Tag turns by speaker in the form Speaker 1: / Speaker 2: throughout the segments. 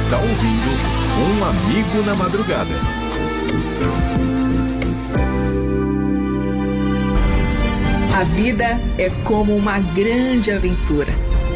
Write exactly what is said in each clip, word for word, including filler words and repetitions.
Speaker 1: está ouvindo Um Amigo na Madrugada.
Speaker 2: A vida é como uma grande aventura.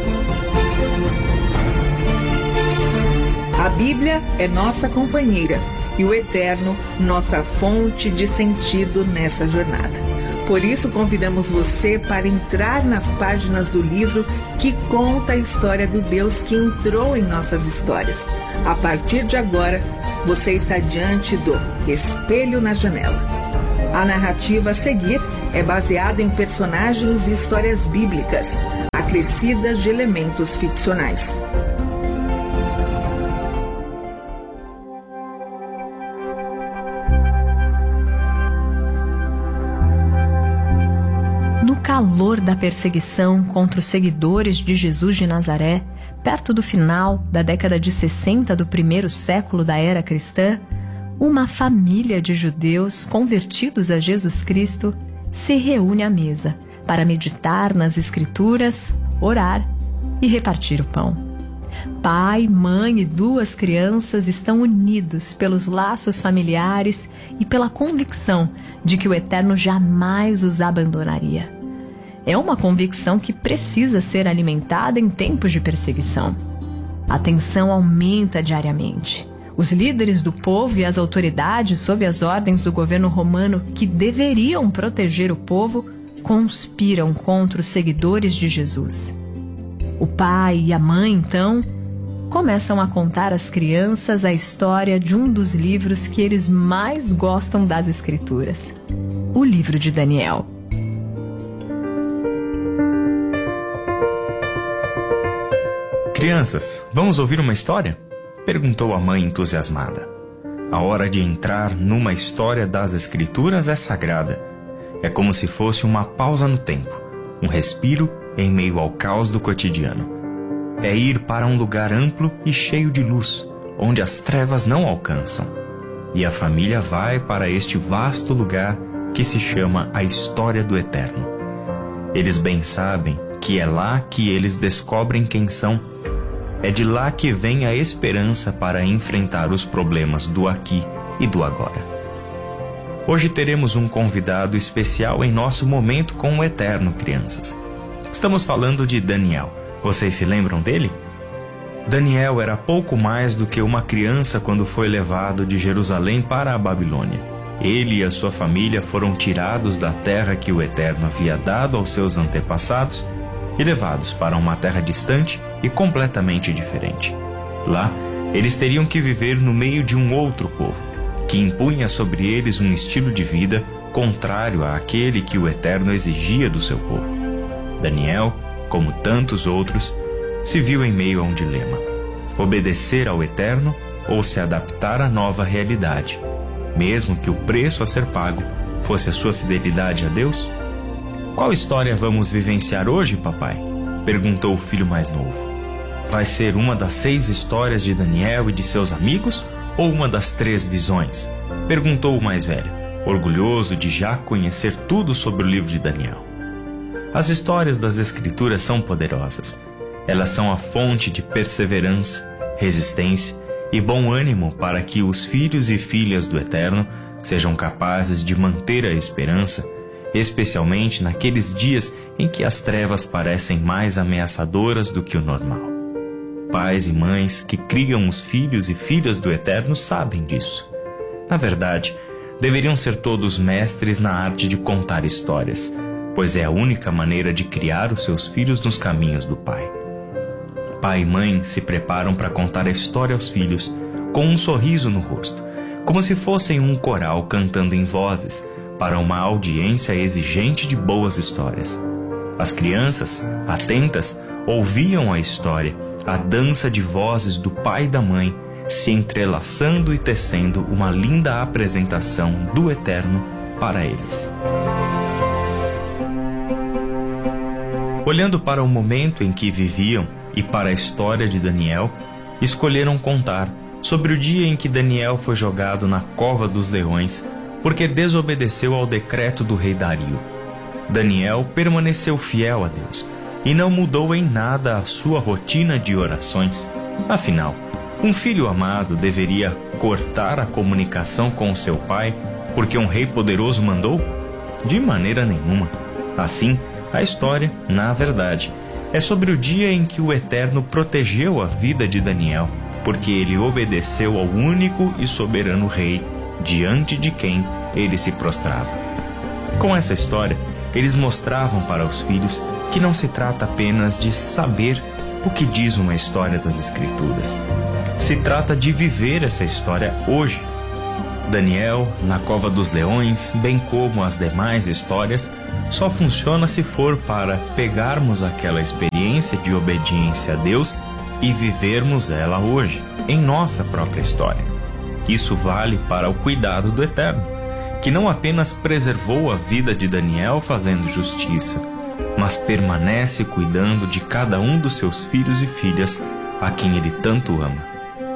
Speaker 2: A Bíblia é nossa companheira e o Eterno, nossa fonte de sentido nessa jornada. Por isso, convidamos você para entrar nas páginas do livro que conta a história do Deus que entrou em nossas histórias. A partir de agora, você está diante do Espelho na Janela. A narrativa a seguir é baseada em personagens e histórias bíblicas, acrescidas de elementos ficcionais.
Speaker 3: No calor da perseguição contra os seguidores de Jesus de Nazaré, perto do final da década de sessenta do primeiro século da era cristã, uma família de judeus convertidos a Jesus Cristo se reúne à mesa para meditar nas Escrituras, orar e repartir o pão. Pai, mãe e duas crianças estão unidos pelos laços familiares e pela convicção de que o Eterno jamais os abandonaria. É uma convicção que precisa ser alimentada em tempos de perseguição. A tensão aumenta diariamente. Os líderes do povo e as autoridades, sob as ordens do governo romano, que deveriam proteger o povo, conspiram contra os seguidores de Jesus. O pai e a mãe, então, começam a contar às crianças a história de um dos livros que eles mais gostam das Escrituras, o livro de Daniel.
Speaker 4: Crianças, vamos ouvir uma história? Perguntou a mãe entusiasmada. A hora de entrar numa história das Escrituras é sagrada. É como se fosse uma pausa no tempo, um respiro em meio ao caos do cotidiano. É ir para um lugar amplo e cheio de luz, onde as trevas não alcançam. E a família vai para este vasto lugar que se chama a História do Eterno. Eles bem sabem que é lá que eles descobrem quem são. É de lá que vem a esperança para enfrentar os problemas do aqui e do agora. Hoje teremos um convidado especial em nosso momento com o Eterno, crianças. Estamos falando de Daniel. Vocês se lembram dele? Daniel era pouco mais do que uma criança quando foi levado de Jerusalém para a Babilônia. Ele e a sua família foram tirados da terra que o Eterno havia dado aos seus antepassados e levados para uma terra distante e completamente diferente. Lá, eles teriam que viver no meio de um outro povo, que impunha sobre eles um estilo de vida contrário àquele que o Eterno exigia do seu povo. Daniel, como tantos outros, se viu em meio a um dilema: obedecer ao Eterno ou se adaptar à nova realidade, mesmo que o preço a ser pago fosse a sua fidelidade a Deus? Qual história vamos vivenciar hoje, papai? Perguntou o filho mais novo. Vai ser uma das seis histórias de Daniel e de seus amigos ou uma das três visões? Perguntou o mais velho, orgulhoso de já conhecer tudo sobre o livro de Daniel. As histórias das Escrituras são poderosas. Elas são a fonte de perseverança, resistência e bom ânimo para que os filhos e filhas do Eterno sejam capazes de manter a esperança, especialmente naqueles dias em que as trevas parecem mais ameaçadoras do que o normal. Pais e mães que criam os filhos e filhas do Eterno sabem disso. Na verdade, deveriam ser todos mestres na arte de contar histórias, pois é a única maneira de criar os seus filhos nos caminhos do Pai. Pai e mãe se preparam para contar a história aos filhos, com um sorriso no rosto, como se fossem um coral cantando em vozes, para uma audiência exigente de boas histórias. As crianças, atentas, ouviam a história, a dança de vozes do pai e da mãe, se entrelaçando e tecendo uma linda apresentação do Eterno para eles. Olhando para o momento em que viviam e para a história de Daniel, escolheram contar sobre o dia em que Daniel foi jogado na cova dos leões porque desobedeceu ao decreto do rei Dario. Daniel permaneceu fiel a Deus e não mudou em nada a sua rotina de orações. Afinal, Um filho amado deveria cortar a comunicação com o seu pai porque um rei poderoso mandou? De maneira nenhuma. Assim, a história, na verdade, é sobre o dia em que o Eterno protegeu a vida de Daniel, porque ele obedeceu ao único e soberano rei, diante de quem ele se prostrava. Com essa história, eles mostravam para os filhos que não se trata apenas de saber o que diz uma história das Escrituras. Se trata de viver essa história hoje. Daniel, na cova dos leões, bem como as demais histórias, só funciona se for para pegarmos aquela experiência de obediência a Deus e vivermos ela hoje, em nossa própria história. Isso vale para o cuidado do Eterno, que não apenas preservou a vida de Daniel fazendo justiça, mas permanece cuidando de cada um dos seus filhos e filhas a quem ele tanto ama.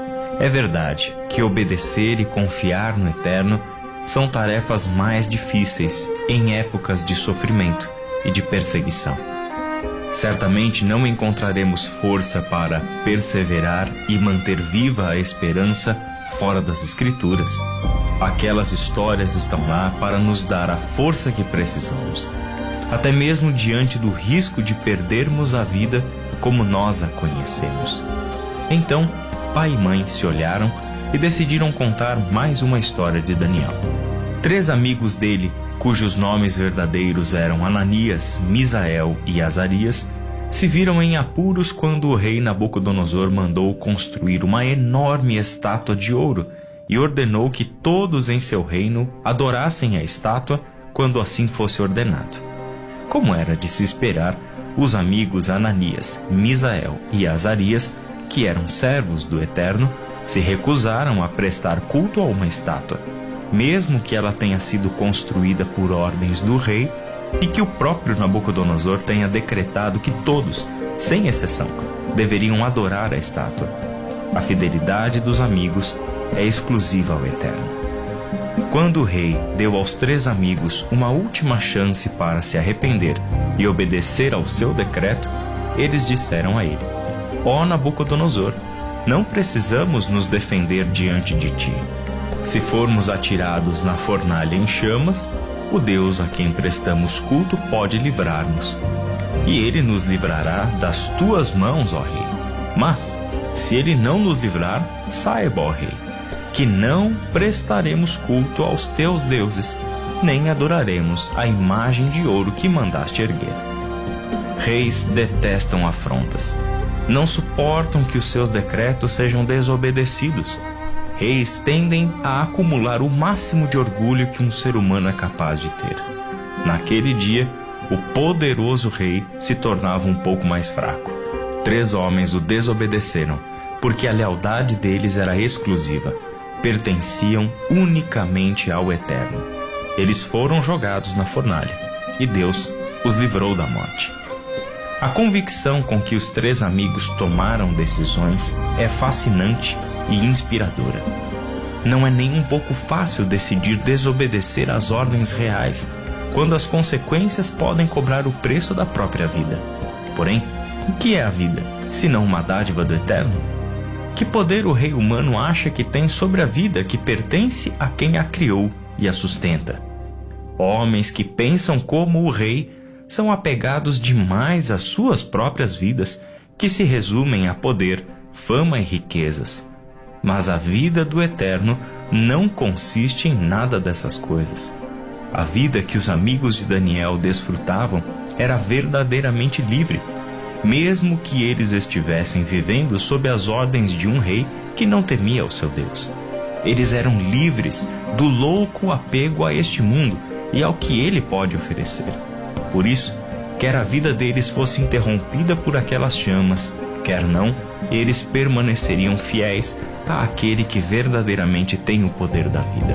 Speaker 4: É verdade que obedecer e confiar no Eterno são tarefas mais difíceis em épocas de sofrimento e de perseguição. Certamente não encontraremos força para perseverar e manter viva a esperança fora das Escrituras. Aquelas histórias estão lá para nos dar a força que precisamos, até mesmo diante do risco de perdermos a vida como nós a conhecemos. Então, pai e mãe se olharam e decidiram contar mais uma história de Daniel. Três amigos dele, cujos nomes verdadeiros eram Ananias, Misael e Azarias, se viram em apuros quando o rei Nabucodonosor mandou construir uma enorme estátua de ouro e ordenou que todos em seu reino adorassem a estátua quando assim fosse ordenado. Como era de se esperar, os amigos Ananias, Misael e Azarias, que eram servos do Eterno, se recusaram a prestar culto a uma estátua, mesmo que ela tenha sido construída por ordens do rei e que o próprio Nabucodonosor tenha decretado que todos, sem exceção, deveriam adorar a estátua. A fidelidade dos amigos é exclusiva ao Eterno. Quando o rei deu aos três amigos uma última chance para se arrepender e obedecer ao seu decreto, eles disseram a ele: Ó Nabucodonosor, não precisamos nos defender diante de ti. Se formos atirados na fornalha em chamas, o Deus a quem prestamos culto pode livrar-nos. E ele nos livrará das tuas mãos, ó rei. Mas, se ele não nos livrar, saiba, ó rei, que não prestaremos culto aos teus deuses, nem adoraremos a imagem de ouro que mandaste erguer. Reis detestam afrontas. Não suportam que os seus decretos sejam desobedecidos. Reis tendem a acumular o máximo de orgulho que um ser humano é capaz de ter. Naquele dia, o poderoso rei se tornava um pouco mais fraco. Três homens o desobedeceram, porque a lealdade deles era exclusiva. Pertenciam unicamente ao Eterno. Eles foram jogados na fornalha, e Deus os livrou da morte. A convicção com que os três amigos tomaram decisões é fascinante e inspiradora. Não é nem um pouco fácil decidir desobedecer às ordens reais, quando as consequências podem cobrar o preço da própria vida. Porém, o que é a vida, senão uma dádiva do Eterno? Que poder o rei humano acha que tem sobre a vida que pertence a quem a criou e a sustenta? Homens que pensam como o rei são apegados demais às suas próprias vidas, que se resumem a poder, fama e riquezas. Mas a vida do Eterno não consiste em nada dessas coisas. A vida que os amigos de Daniel desfrutavam era verdadeiramente livre, mesmo que eles estivessem vivendo sob as ordens de um rei que não temia o seu Deus. Eles eram livres do louco apego a este mundo e ao que ele pode oferecer. Por isso, quer a vida deles fosse interrompida por aquelas chamas, quer não, eles permaneceriam fiéis àquele que verdadeiramente tem o poder da vida.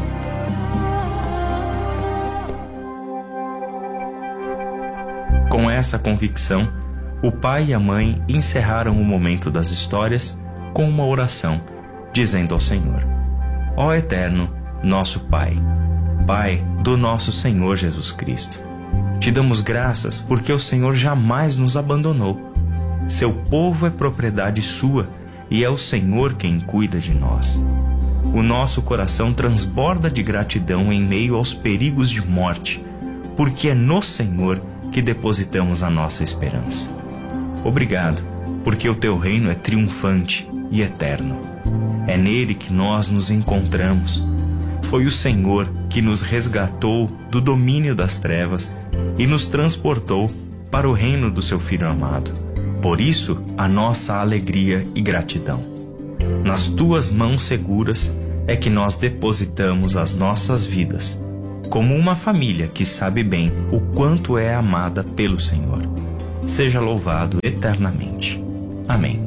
Speaker 4: Com essa convicção, o pai e a mãe encerraram o momento das histórias com uma oração, dizendo ao Senhor: Ó Eterno, nosso Pai, Pai do nosso Senhor Jesus Cristo, te damos graças porque o Senhor jamais nos abandonou. Seu povo é propriedade sua e é o Senhor quem cuida de nós. O nosso coração transborda de gratidão em meio aos perigos de morte, porque é no Senhor que depositamos a nossa esperança. Obrigado, porque o teu reino é triunfante e eterno. É nele que nós nos encontramos. Foi o Senhor que nos resgatou do domínio das trevas e nos transportou para o reino do seu Filho amado. Por isso, a nossa alegria e gratidão. Nas tuas mãos seguras é que nós depositamos as nossas vidas, como uma família que sabe bem o quanto é amada pelo Senhor. Seja louvado eternamente. Amém.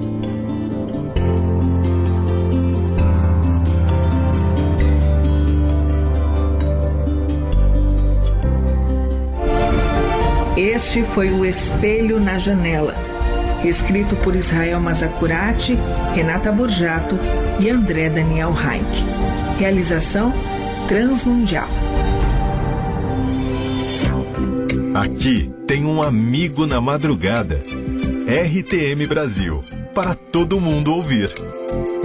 Speaker 2: Este foi o Espelho na Janela, escrito por Israel Mazacurati, Renata Borjato e André Daniel Heinck. Realização Transmundial.
Speaker 1: Aqui tem um amigo na madrugada. R T M Brasil, para todo mundo ouvir.